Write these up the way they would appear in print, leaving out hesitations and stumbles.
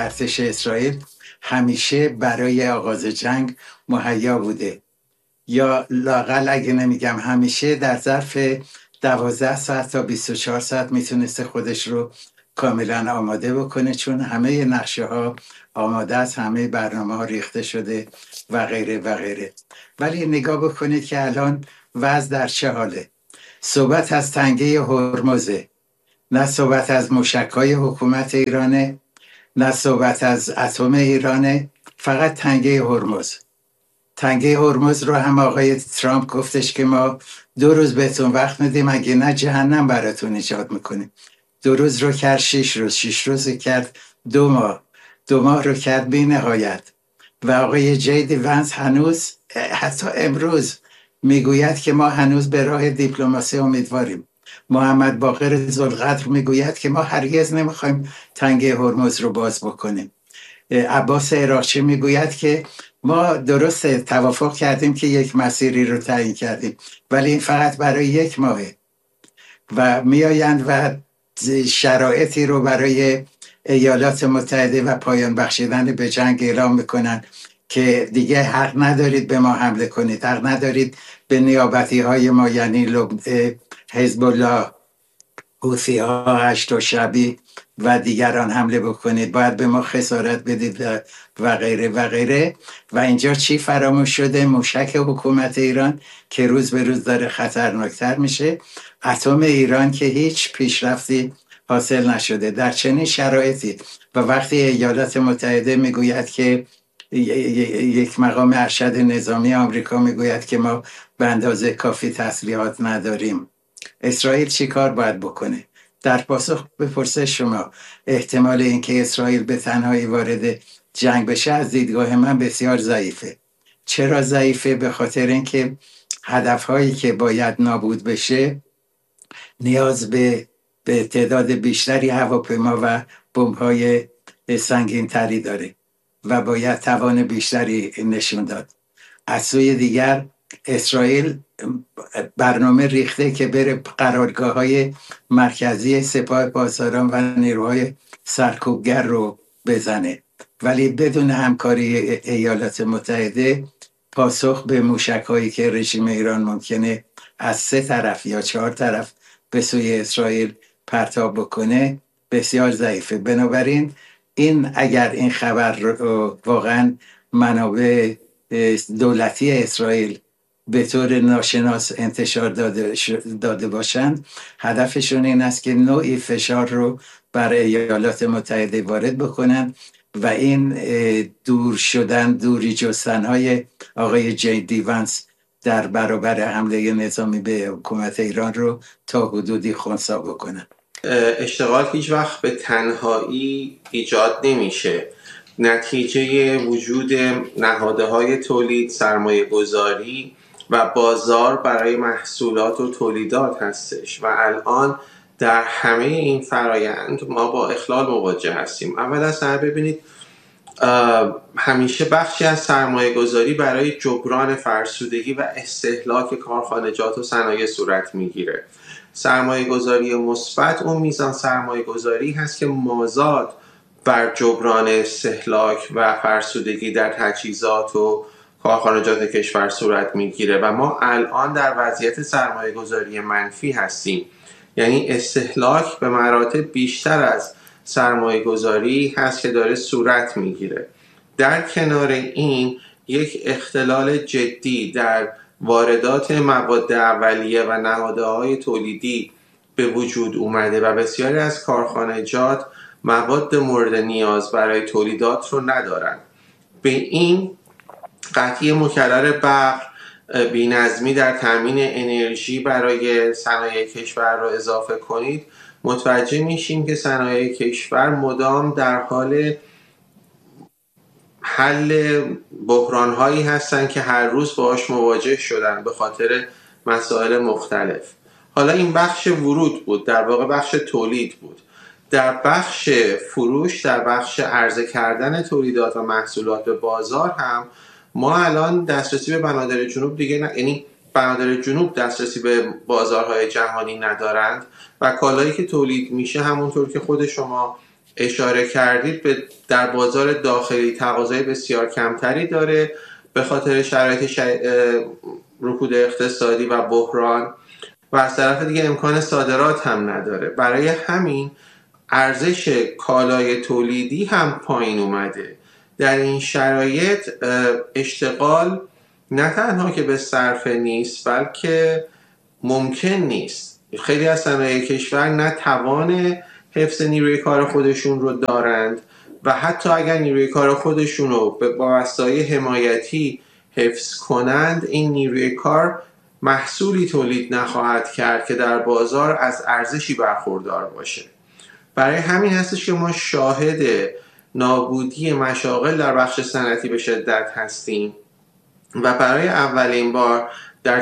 ارتش اسرائیل همیشه برای آغاز جنگ مهیا بوده، یا لااقل اگه نمیگم همیشه، در ظرف 12 ساعت تا 24 ساعت میتونسته خودش رو کاملا آماده بکنه، چون همه نقشه ها آماده است، همه برنامه ها ریخته شده و غیره و غیره. ولی نگاه بکنید که الان وضع در چه حاله. صحبت از تنگه هرمزه، نه صحبت از موشک‌های حکومت ایرانه، نه صحبت از اتم ایرانه، فقط تنگه هرمز. تنگه هرمز رو هم آقای ترامپ گفتش که ما 2 روز بهتون وقت میدیم، اگه نه جهنم براتون ایجاد میکنیم. 2 روز رو کرد 6 روز، 6 روز کرد 2 ماه، 2 ماه رو کرد بی نهایت. و آقای جیدی ونس هنوز حتی امروز میگوید که ما هنوز به راه دیپلماسی امیدواریم. محمد باقر ذوالقدر میگوید که ما هرگز نمیخوایم تنگه هرمز رو باز بکنیم. عباس عراقچی میگوید که ما درسته توافق کردیم که یک مسیری رو تعیین کردیم، ولی این فقط برای 1 ماهه. و میآیند و شرایطی رو برای ایالات متحده و پایان بخشیدن به جنگ اعلام میکنن که دیگه حق ندارید به ما حمله کنید، حق ندارید به نیابتی های ما، یعنی حزب الله، حوثی ها، هشت شبی و دیگران حمله بکنید، باید به ما خسارت بدید و غیره و غیره. و اینجا چی فراموش شده؟ موشک حکومت ایران که روز به روز داره خطرناکتر میشه، اتم ایران که هیچ پیشرفتی حاصل نشده در چنین شرایطی. و وقتی ایالات متحده میگوید که یک مقام ارشد نظامی آمریکا میگوید که ما به اندازه کافی تسلیحات نداریم، اسرائیل چی کار باید بکنه؟ در پاسخ به پرسش شما، احتمال اینکه اسرائیل به تنهایی وارد جنگ بشه از دیدگاه من بسیار ضعیفه. چرا ضعیفه؟ به خاطر اینکه هدفهایی که باید نابود بشه نیاز به تعداد بیشتری هواپیما و بمب‌های سنگین تری داره و باید توان بیشتری نشون داد. از سوی دیگر اسرائیل برنامه ریخته که بره قرارگاه‌های مرکزی سپاه پاسداران و نیروهای سرکوبگر رو بزنه، ولی بدون همکاری ایالات متحده پاسخ به موشک‌هایی که رژیم ایران ممکنه از 3 طرف یا 4 طرف به سوی اسرائیل پرتاب بکنه بسیار ضعیفه. بنابراین اگر این خبر رو واقعا منابع دولتی اسرائیل به طور ناشناس انتشار داده باشند، هدفشون این است که نوعی فشار رو بر ایالات متحده وارد بکنن و این دوری جستنهای آقای جیدی ونس در برابر حمله نظامی به حکومت ایران رو تا حدودی خنثی بکنن. اشتغال هیچ وقت به تنهایی ایجاد نمیشه. نتیجه وجود نهادهای تولید، سرمایه گذاری و بازار برای محصولات و تولیدات هستش و الان در همه این فرایند ما با اخلال مواجه هستیم. اول از همه ببینید همیشه بخشی از سرمایه گذاری برای جبران فرسودگی و استهلاک کارخانجات و صنایع صورت میگیره. سرمایه گذاری مثبت اون میزان سرمایه گذاری هست که مازاد بر جبران استهلاک و فرسودگی در تجهیزات و کارخانجات کشور صورت میگیره و ما الان در وضعیت سرمایه گذاری منفی هستیم، یعنی استهلاک به مراتب بیشتر از سرمایه گذاری هست که داره صورت میگیره. در کنار این یک اختلال جدی در واردات مواد اولیه و نهادهای تولیدی به وجود اومده و بسیاری از کارخانجات مواد مورد نیاز برای تولیدات رو ندارن. به این قطعی مکرر برق، بی‌نظمی در تامین انرژی برای صنایع کشور رو اضافه کنید، متوجه میشیم که صنایع کشور مدام در حال حل بحران‌هایی هستن که هر روز باهاش مواجه شدن به خاطر مسائل مختلف. حالا این بخش ورود بود، در واقع بخش تولید بود. در بخش فروش، در بخش عرضه کردن تولیدات و محصولات به بازار هم ما الان دسترسی به بنادر جنوب یعنی بنادر جنوب دسترسی به بازارهای جهانی ندارند و کالایی که تولید میشه همونطور که خود شما اشاره کردید در بازار داخلی تقاضای بسیار کمتری داره به خاطر شرایط رکود اقتصادی و بحران، و از طرف دیگه امکان صادرات هم نداره. برای همین ارزش کالای تولیدی هم پایین اومده. در این شرایط اشتغال نه تنها که به صرفه نیست بلکه ممکن نیست. خیلی از صنایع کشور نه توان حفظ نیروی کار خودشون رو دارند و حتی اگر نیروی کار خودشون رو با وسایل حمایتی حفظ کنند، این نیروی کار محصولی تولید نخواهد کرد که در بازار از ارزشی برخوردار باشه. برای همین هستش که ما شاهد نابودی مشاغل در بخش صنعتی به شدت هستیم و برای اولین بار در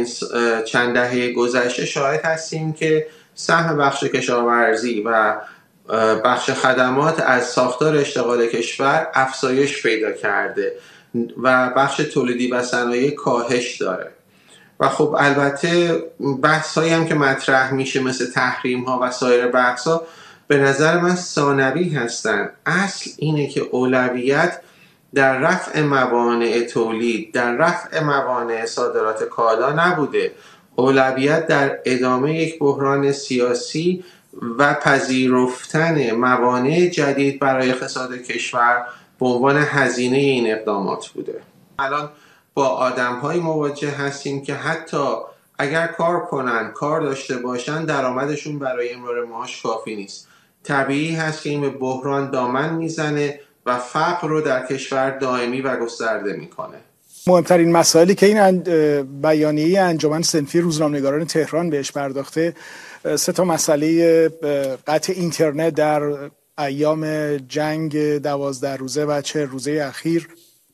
چند دهه گذشته شاهد هستیم که سهم بخش کشاورزی و بخش خدمات از ساختار اشتغال کشور افزایش پیدا کرده و بخش تولیدی و صنایع کاهش داره. و خب البته بحث هایی هم که مطرح میشه مثل تحریم ها و سایر بحث ها به نظر من ثانوی هستن. اصل اینه که اولویت در رفع موانع تولید، در رفع موانع صادرات کالا نبوده. اولویت در ادامه یک بحران سیاسی و پذیرفتن موانع جدید برای اقتصاد کشور به عنوان هزینه این اقدامات بوده. الان با آدم‌های مواجه هستیم که حتی اگر کار کنن، کار داشته باشن، درآمدشون برای امرار معاش کافی نیست. طبیعی هست که این به بحران دامن میزنه و فقر رو در کشور دائمی و گسترده میکنه. مهمترین مسائلی که این بیانیه انجمن صنفی روزنامه‌نگاران تهران بهش پرداخته 3 مسئله قطع اینترنت در ایام جنگ 12 روزه و 40 روزه اخیر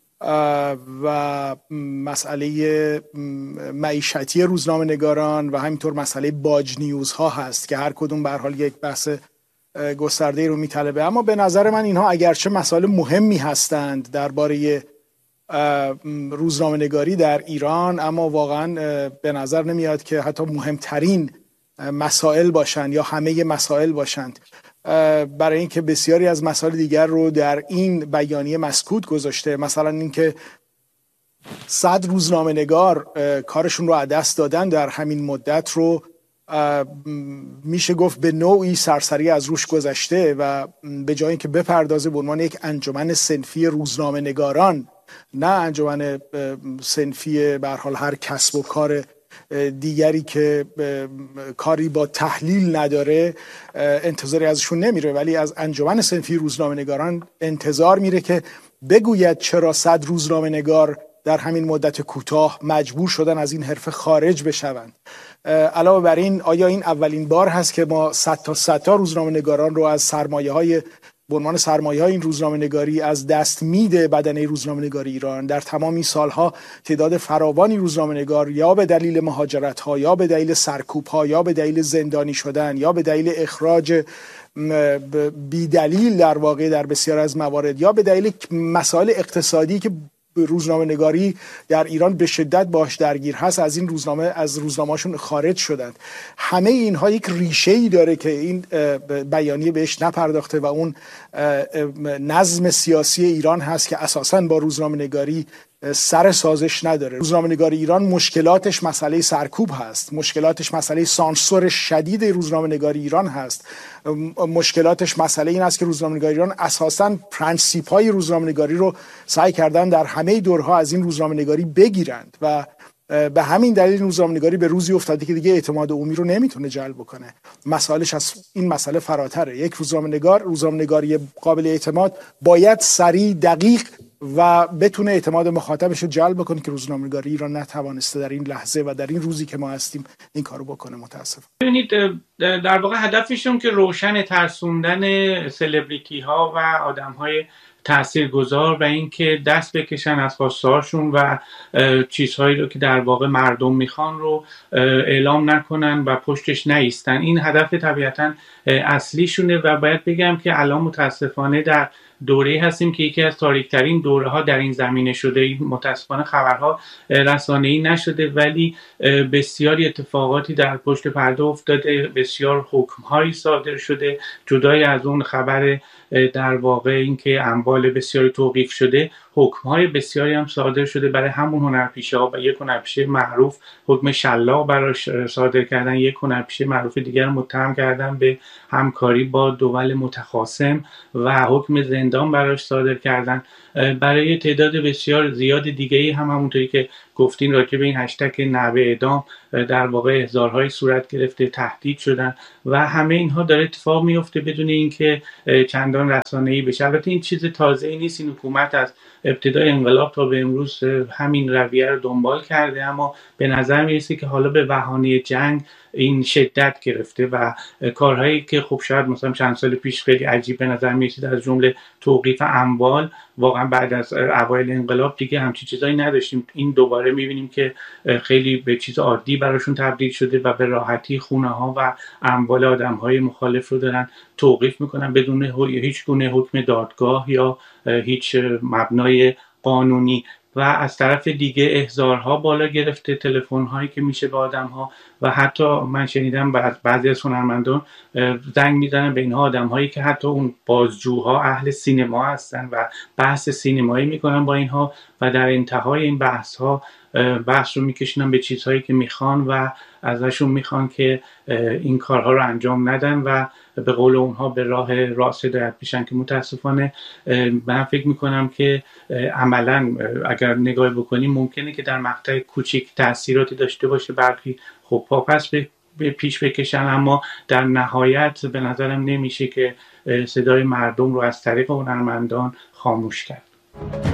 و مسئله معیشتی روزنامه‌نگاران و همینطور مسئله باج نیوزها هست که هر کدوم به هر حال یک بحث گسترده رو میطلبه. اما به نظر من اینها اگرچه مسائل مهمی هستند درباره روزنامه‌نگاری در ایران، اما واقعا به نظر نمیاد که حتی مهمترین مسائل باشند یا همه مسائل باشند، برای اینکه بسیاری از مسائل دیگر رو در این بیانیه مسکوت گذاشته. مثلا اینکه 100 روزنامه‌نگار کارشون رو از دست دادن در همین مدت رو میشه گفت به نوعی سرسری از روش گذشته و به جای اینکه بپردازه به عنوان یک انجمن صنفی روزنامه‌نگاران، نه انجمن صنفی به هر حال هر کسب و کار دیگری که کاری با تحلیل نداره، انتظاری ازشون نمیره، ولی از انجمن صنفی روزنامه‌نگاران انتظار میره که بگوید چرا 100 روزنامه‌نگار در همین مدت کوتاه مجبور شدن از این حرفه خارج بشوند. علاوه بر این، آیا این اولین بار هست که ما 100 تا روزنامه‌نگاران رو از سرمایه‌های به عنوان سرمایه‌های این روزنامه‌نگاری از دست میده بدنه روزنامه‌نگاری ایران؟ در تمام این سالها تعداد فراوانی روزنامه‌نگار یا به دلیل مهاجرت‌ها یا به دلیل سرکوب‌ها یا به دلیل زندانی شدن یا به دلیل اخراج بی دلیل در واقع در بسیار از موارد یا به دلیل مسائل اقتصادی که روزنامه‌نگاری در ایران به شدت باش درگیر هست، از این روزنامه‌شون خارج شدند. همه اینها یک ریشه‌ای داره که این بیانیه بهش نپرداخته و اون نظم سیاسی ایران هست که اساساً با روزنامه‌نگاری سر سازش نداره. روزنامه‌نگاری ایران مشکلاتش مسئله سرکوب هست، مشکلاتش مسئله سانسور شدید روزنامه‌نگاری ایران هست، مشکلاتش مسئله این است که روزنامه‌نگاری ایران اساساً پرنسیپ‌های روزنامه‌نگاری رو سعی کردن در همه دورها از این روزنامه‌نگاری بگیرند و به همین دلیل روزنامه‌نگاری به روزی افتاده که دیگه اعتماد عمومی رو نمیتونه جلب کنه. مسائلش از این مسئله فراتره. یک روزنامه‌نگاری قابل اعتماد باید سریع، دقیق و بتونه اعتماد مخاطبش رو جلب کنه که روزنامه‌نگاری ایران نتوانسته در این لحظه و در این روزی که ما هستیم این کارو بکنه. متاسفم. ببینید در واقع هدفشون که روشن ترسوندن سلبریتی ها و آدم های تاثیرگذار و اینکه دست بکشن از خواستهاشون و چیزهایی رو که در واقع مردم میخوان رو اعلام نکنن و پشتش نایستن. این هدف طبیعتا اصلیشونه و باید بگم که الان متاسفانه در دوره هستیم که یکی از تاریک‌ترین دوره‌ها در این زمینه شده. متاسفانه خبرها رسانه‌ای نشده ولی بسیاری اتفاقاتی در پشت پرده افتاده، بسیار حکم‌هایی صادر شده. جدای از اون خبر در واقع اینکه اموال بسیاری توقیف شده، حکم‌های بسیاری هم صادر شده برای همون هنرپیشه‌ها و یک هنرپیشه معروف حکم شلاق براش صادر کردن، یک هنرپیشه معروف دیگر متهم کردن به همکاری با دول متخاصم و حکم زندان براش صادر کردن. برای تعداد بسیار زیاد دیگه‌ای هم همونطوری که گفتین راجع به این هشتگ نحوه اعدام در واقع احضارهای صورت گرفته، تهدید شدن و همه اینها داره اتفاق میفته بدون اینکه چندان رسانه‌ای بشه. البته این چیز تازه‌ای نیست، این حکومت از ابتدای انقلاب تا به امروز همین رویه رو دنبال کرده، اما به نظر میرسه که حالا به بهانه جنگ این شدت گرفته و کارهایی که خب شاید مثلا چند سال پیش خیلی عجیب به نظر میرسید از جمله توقیف اموال، واقعا بعد از اوایل انقلاب دیگه همچین چیزایی نداشتیم. این دوباره میبینیم که خیلی به چیز عادی براشون تبدیل شده و به راحتی خونه ها و اموال آدم های مخالف رو دارن توقیف میکنن بدون هیچ گونه حکم دادگاه یا هیچ مبنای قانونی. و از طرف دیگه احضارها بالا گرفته، تلفن‌هایی که میشه به آدم‌ها و حتی من شنیدم بعضی از هنرمندان زنگ میزنن به اینها، آدم‌هایی که حتی اون بازجوها اهل سینما هستن و بحث سینمایی میکنن با اینها و در انتهای این بحث رو میکشونن به چیزهایی که میخوان و ازشون میخوان که این کارها رو انجام ندن و به قول اونها به راه راست هدایت بشن که متاسفانه من فکر میکنم که عملا اگر نگاه بکنیم ممکنه که در مقطع کوچیک تأثیراتی داشته باشه، برخی خب پاپس به پیش بکشن، اما در نهایت به نظرم نمیشه که صدای مردم رو از طریق هنرمندان خاموش کرد.